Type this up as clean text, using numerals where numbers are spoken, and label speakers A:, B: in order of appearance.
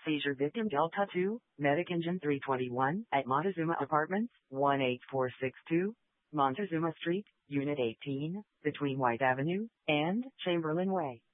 A: Seizure victim Delta 2, Medic Engine 321 at Montezuma Apartments, 18462, Montezuma Street, Unit 18, between White Avenue and Chamberlain Way.